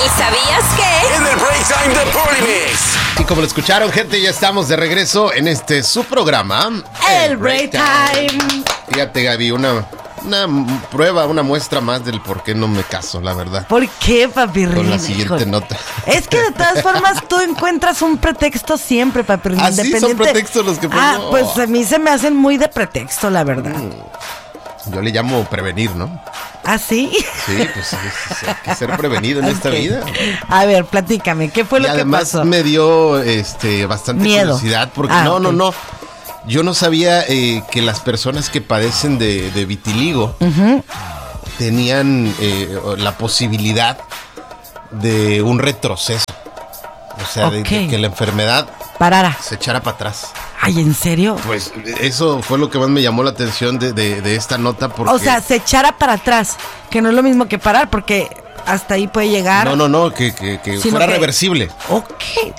¿Sabías que? En el Break Time de Party Mix. Y como lo escucharon, gente, ya estamos de regreso en su programa, El Break Time. Fíjate, Gaby, una prueba, una muestra más del por qué no me caso, la verdad. ¿Por qué, papirrín? Con la siguiente nota. Es que de todas formas tú encuentras un pretexto siempre, papirrín. ¿Ah, sí? ¿Son pretextos los que pongo? Ah, pues a mí se me hacen muy de pretexto, la verdad. Yo le llamo prevenir, ¿no? ¿Ah, sí? Sí, pues hay que ser prevenido en esta vida. A ver, platícame, ¿qué fue lo que pasó? Además me dio bastante miedo. Curiosidad porque Okay. no. Yo no sabía que las personas que padecen de vitiligo tenían la posibilidad de un retroceso. O sea, de que la enfermedad parara, se echara para atrás. Ay, ¿en serio? Pues eso fue lo que más me llamó la atención de esta nota. Porque... O sea, se echara para atrás, que no es lo mismo que parar, porque hasta ahí puede llegar. No, que fuera reversible. Ok,